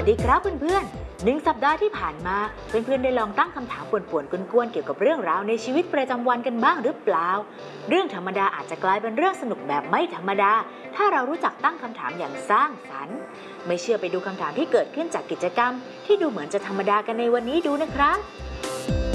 วัสดีครับเพื่อนๆ1 สัปดาห์ที่ผ่านมาเพื่อนๆได้ลองตั้งคำถามป่วนๆกวนๆเกี่ยวกับเรื่องราวในชีวิตประจำวันกันบ้างหรือเปล่าเรื่องธรรมดาอาจจะกลายเป็นเรื่องสนุกแบบไม่ธรรมดาถ้าเรารู้จักตั้งคำถามอย่างสร้างสรรค์ไม่เชื่อไปดูคำถามที่เกิดขึ้นจากกิจกรรมที่ดูเหมือนจะธรรมดากันในวันนี้ดูนะครับ